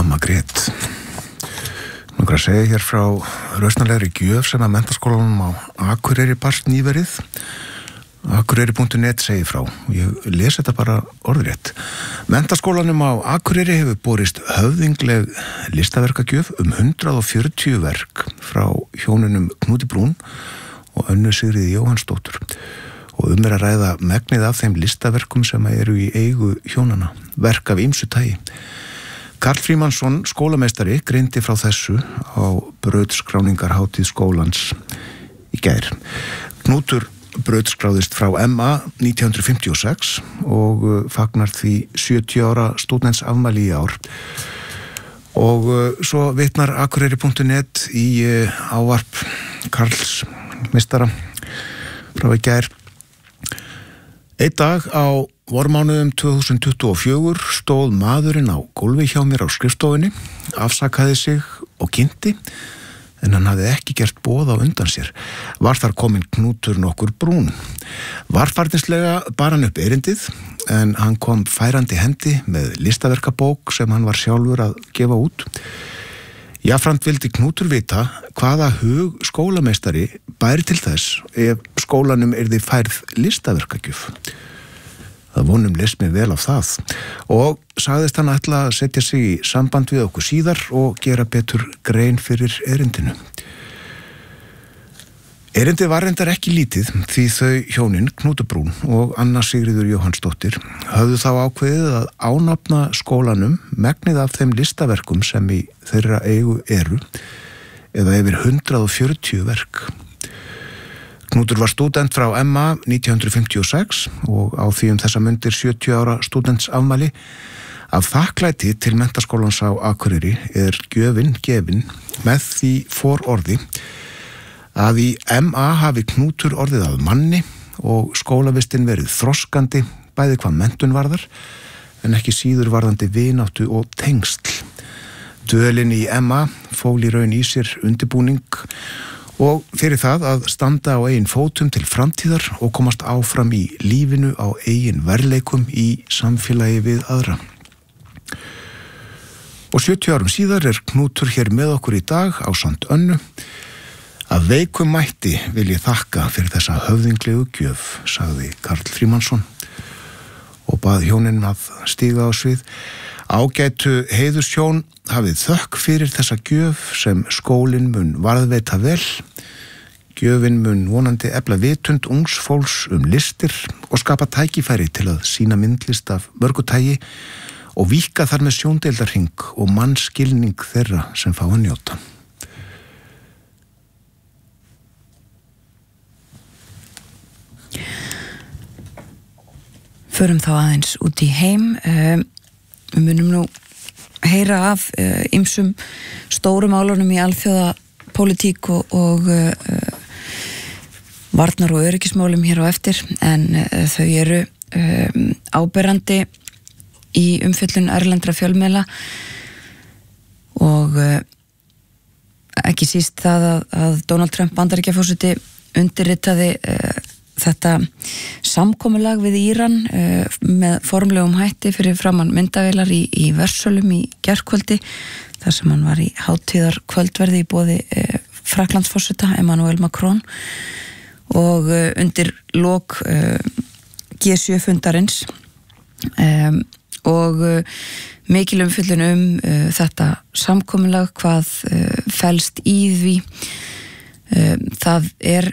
Mamma grét. Nokkra segja hér frá rausnalegri gjöf sem að menntaskólanum á Akureyri barst nýverið. Akureyri.net segir frá. Ég les þetta bara orðrétt. Menntaskólanum á Akureyri hefur borist höfðingleg listaverkagjöf 140 verk frá hjónunum Knúti Brún og Önnu Sigríði Jóhannsdóttur. Og að ræða megnið af þeim listaverkum sem eru í eigu hjónana. Verk af ýmsu tagi. Karl Frímannsson, skólameistari, greindi frá þessu á brautskráningarhátíð skólans í gær. Knútur brautskráðist frá MA 1956 og fagnar því 70 ára stúdentsafmæli í ár. Og svo vitnar Akureyri.net í ávarp Karls meistara frá í gær. Einn dag á vormánuðum 2024 stóð maðurinn á gólfi hjá mér á skrifstofunni, afsakaði sig og kynnti, en hann hafði ekki gert boð á undan sér. Var þar kominn Knútur nokkur Brún. Varfærnislega bar hann upp erindið, en hann kom færandi hendi með listaverkabók sem hann var sjálfur að gefa út. Jafnframt vildi Knútur vita hvaða hug skólameistari bæri til þess ef skólanum yrði færð listaverkagjöf. Það vonum list mér vel af það og sagðist hann ætla að setja sig í samband við okkur síðar og gera betur grein fyrir erindinu. Erindið var reyndar ekki lítið því þau hjónin Knútur Brún og Anna Sigríður Jóhannsdóttir höfðu þá ákveðið að ánafna skólanum megnið af þeim listaverkum sem í þeirra eigu eru eða yfir 140 verk. Knútur var stúdent frá MA 1956 og á því þessa mundir 70 ára stúdentsafmæli. Af þakklæti til menntaskólans á Akureyri gjöfin gefin með því fororði að í MA hafi Knútur orðið að manni og skólavistin verið þroskandi, bæði hvað menntun varðar, en ekki síður varðandi vináttu og tengsl. Dvölin í MA fól í raun í sér undirbúning og fyrir það að standa á eigin fótum til framtíðar og komast áfram í lífinu á eigin verðleikum í samfélagi við aðra. Og 70 árum síðar Knútur hér með okkur í dag ásamt Önnu. Að veikum mætti vil ég þakka fyrir þessa höfðinglegu gjöf, sagði Karl Frímannsson og bað hjónin að stíga á svið. Ágætu heiðurshjón hafið þökk fyrir þessa gjöf sem skólinn mun varðveita vel. Gjöfin mun vonandi efla vitund ungs fólks listir og skapa tækifæri til að sýna myndlist af mörgu tagi og víkka þar með sjóndeildarhring og mannskilning þeirra sem fá að njóta. Förum þá aðeins út í heim. Við munum nú heyra af ýmsum stórum álunum í alþjóðapólitík og varnar- og öryggismálum hér á eftir, en þau eru áberandi í umfjöllun erlendra fjölmiðla og ekki síst það að Donald Trump Bandaríkjaforseti undirritaði þetta samkomulag við Íran með formlegum hætti fyrir framan myndavélar í Versölum í gærkvöldi, þar sem hann var í hátíðar kvöldverði í boði Frakklandsforseta Emmanuel Macron og undir lok G7 fundarins og mikil umfjöllun þetta samkomulag, hvað felst í því. Það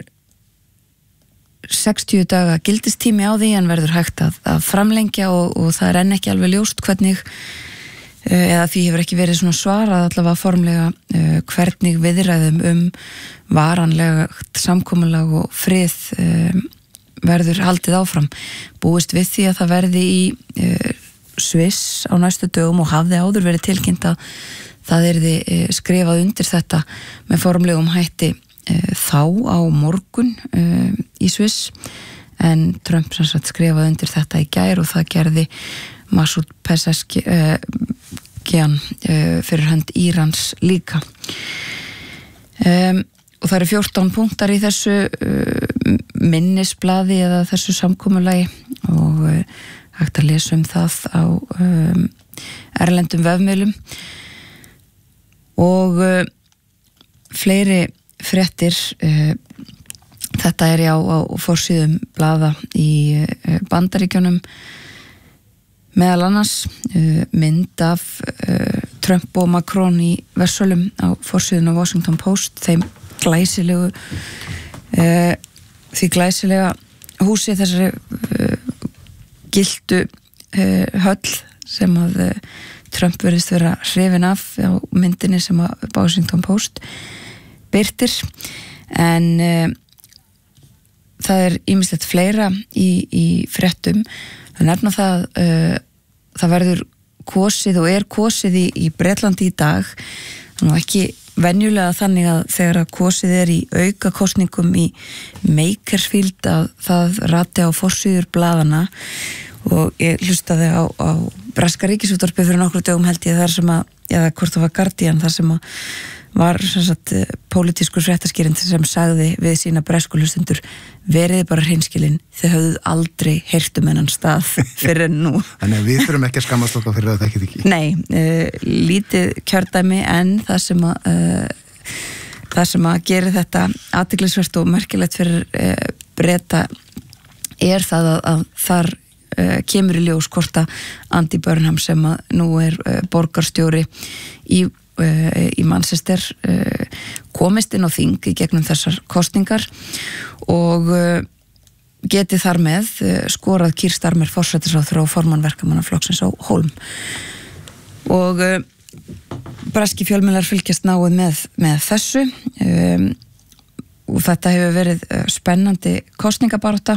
60 daga gildistími á því en verður hægt að framlengja og það enn ekki alveg ljóst hvernig eða því hefur ekki verið svona svarað allavega formlega hvernig viðræðum varanlegt samkomulag og frið verður haldið áfram. Búist við því að það verði í Sviss á næstu dögum og hafði áður verið tilkynnt að það yrði skrifað undir þetta með formlegum hætti þá á morgun í Sviss, en Trump sem sagt skrifaði undir þetta í gær og það gerði Masoud Pezeshkian fyrir hönd Írans líka. Og það eru 14 punktar í þessu minnisblaði eða þessu samkomulagi og hægt að lesa það á erlendum vefmiðlum. og fleiri fréttir. Þetta á forsíðum blaða í Bandaríkjunum, meðal annars mynd af Trump og Macron í Versölum á forsíðun á Washington Post, þeim glæsilegu því glæsilega húsi, þessari gildu höll sem að Trump verðist vera hrifinn af á myndinni sem að Washington Post birtir, en það ýmislegt fleira í fréttum. Það nefna það verður kosið og kosið í Bretlandi í dag. Þannig ekki venjulega þannig að þegar kosið í aukakosningum í Makersfield að það rati á forsíður blaðana, og ég hlustaði á breska ríkisútvarpið fyrir nokkru dögum held ég, þar sem að, eða hvort það var Guardian, þar sem að var pólitískur fréttaskýrinn sem sagði við sína bresku hlustendur: veriði bara hreinskilin, þið höfðu aldrei heyrt þennan stað fyrir nú. Þannig að við þurfum ekki að skammast okkar fyrir að þekkja ekki. Nei, lítið kjördæmi, en það sem að gera þetta athyglisvert og merkilegt fyrir Breta það að þar kemur í ljós hvort að Andy Burnham, sem að nú borgarstjóri í Manchester, komist inn á þing í gegnum þessar kosningar og geti þar með skorað Keir Starmer forsætisráðherra og formann verkamannaflokksins á hólm. Og breski fjölmiðlar fylgjast náið með þessu, og þetta hefur verið spennandi kosningabarátta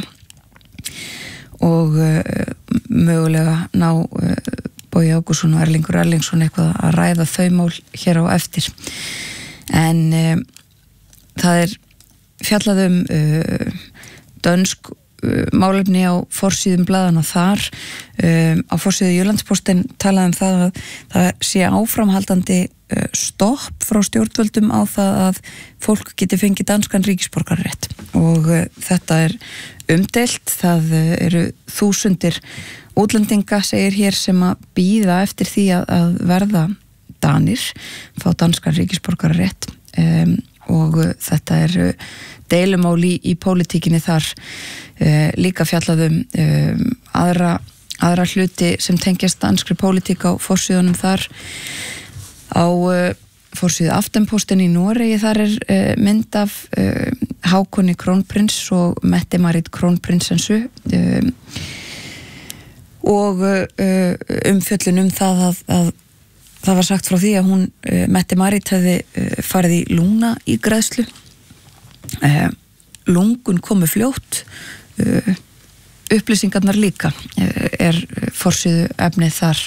og mögulega ná Bogi Ágústsson og Erlingur Erlingsson eitthvað að ræða þau mál hér á eftir. En það fjallað dönsk málefni á forsíðum blaðana þar. Á forsíðu Jyllandsposten talaði það að það sé áframhaldandi stopp frá stjórnvöldum á það að fólk geti fengið danskan ríkisborgararétt, og þetta umdeilt. Það eru þúsundir útlendinga, segir hér, sem að bíða eftir því að verða danir, fá danskan ríkisborgararétt, og þetta deilumál í pólitíkinni þar. Líka fjallaðum aðra hluti sem tengjast danskri pólitík á forsíðunum þar. Á forsíðu Aftenposten í Noregi, þar mynd af Hákoni krónprins og Mette-Marit krónprinsensu, og umfjöllun það að það var sagt frá því að hún, Mette-Marit, hefði farið í lungnaígræðslu. Lungun komu fljótt, upplýsingarnar líka forsíðu efnið þar,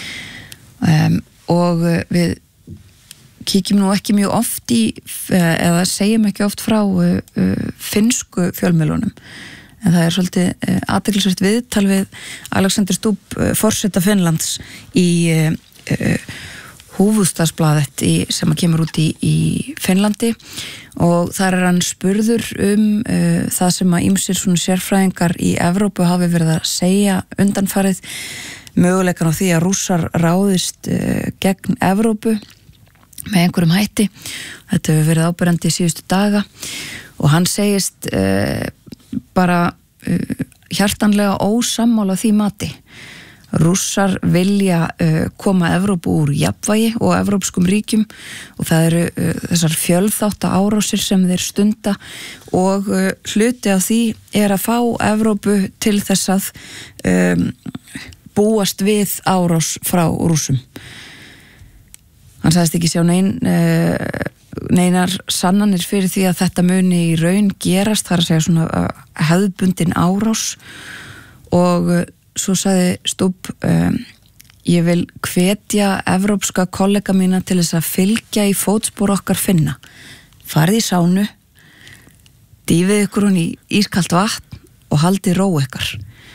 og við kíkjum nú ekki mjög oft eða segjum ekki oft frá finnsku fjölmiðlunum, en það svolítið athyglisvert viðtal við Alexander Stubb, forseta Finnlands, í Hufvudstadsbladet sem að kemur út í Finnlandi, og þar hann spurður það sem að ýmsir svona sérfræðingar í Evrópu hafi verið að segja undanfarið, möguleikan á því að Rússar ráðist gegn Evrópu með einhverjum hætti. Þetta hefur verið áberandi í síðustu daga, og hann segist bara hjartanlega ósammála því mati. Rússar vilja koma Evrópu úr jafnvægi og evrópskum ríkjum, og það eru þessar fjölþátta árásir sem þeir stunda, og hluti af því að fá Evrópu til þess að búast við árás frá Rússum. Hann sagðist ekki sjá neinar sannanir fyrir því að þetta muni í raun gerast, þar að segja svona hefðbundin árás, og svo sagði Stubb: ég vil hvetja evrópska kollega mína til þess að fylgja í fótspor okkar Finna. Farið í sánu, dýfið ykkur hún í ískalt vatn og haldið ró ykkar.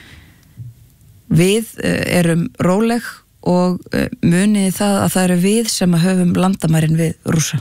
Við erum róleg, og muniði það að það eru við sem að höfum landamærin við Rússa.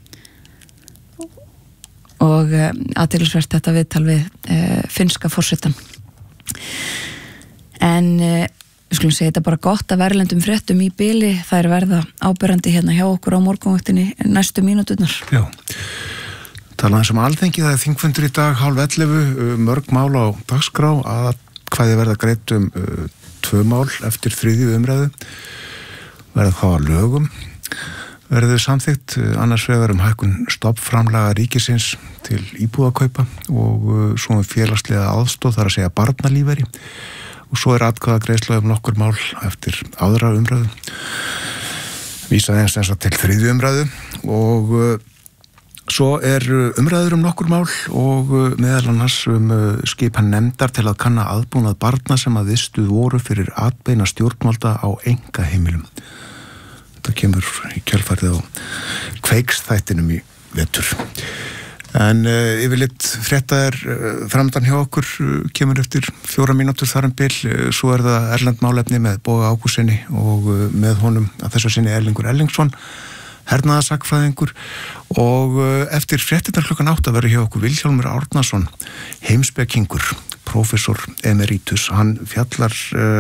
Og athyglisvert þetta viðtal við finnska forsetann. En við skulum segja þetta bara gott að verðlendum fréttum í bili, það verða áberandi hérna hjá okkur á morgunvaktinni næstu mínúturnar. Já, talaðum sem Alþingi, það þingfundur í dag 10:30, mörg mál á dagskrá, að hvaði verða greitt 2 mál eftir 3. umræðu, verða þá að lögum, verður samþykkt annars vegar hækkun stofnframlaga ríkisins til íbúðakaupa og svo félagslega aðstoð, þar að segja barnalífeyri, og svo atkvæðagreiðsla nokkur mál eftir aðra umræðu, vísaði eins til 3. umræðu, og svo umræður nokkur mál og meðal annars skipan nefndar til að kanna aðbúnað barna sem að vistuð voru fyrir atbeina stjórnvalda á einkaheimilum. Þetta kemur í kjölfarið á Kveiksþættinum í vetur. En yfirleitt frétta framdann hjá okkur, kemur eftir 4 mínútur þar bil, svo það erlend málefni með Boga Ágústssyni og með honum að þessu sinni Erlingur Erlingsson, hernaðarsakfræðingur, og eftir fréttirnar klukkan 8 verður hjá okkur Vilhjálmur Árnason, heimspekingur, prófessor emeritus. Hann fjallar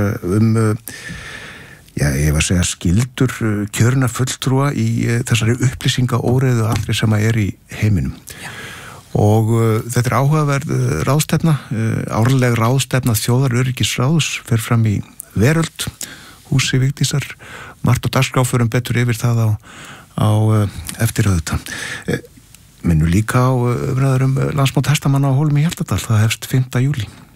ég var að segja skildur kjörna fulltrúa í þessari upplýsingaóreiðu allri sem að í heiminum. Já. Og þetta áhugaverð ráðstefna, árleg ráðstefna þjóðaröryggisráðs, fer fram í Veröld, húsi Vigdísar, margt og dagskrá, förum betur yfir það á eftir auðvitað. Minnum líka á umræður landsmót hestamanna á Hólum í Hjaltadal, það hefst 5. júlí.